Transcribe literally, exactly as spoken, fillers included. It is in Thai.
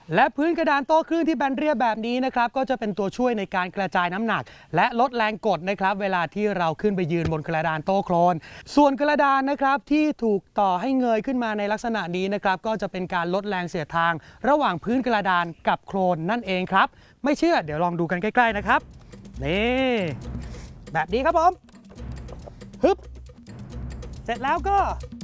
และพื้นกระดานโต้คลื่นที่แบนเรียบแบบนี้นะครับก็จะเป็นตัวช่วยในการกระจายน้ำหนักและลดแรงกดนะครับเวลาที่เราขึ้นไปยืนบนกระดานโต้โคลนส่วนกระดานนะครับที่ถูกต่อให้เงยขึ้นมาในลักษณะนี้นะครับก็จะเป็นการลดแรงเสียดทางระหว่างพื้นกระดานกับโคลนนั่นเองครับไม่เชื่อเดี๋ยวลองดูกันใกล้ๆนะครับนี่แบบนี้ครับผมฮึบเสร็จแล้วก็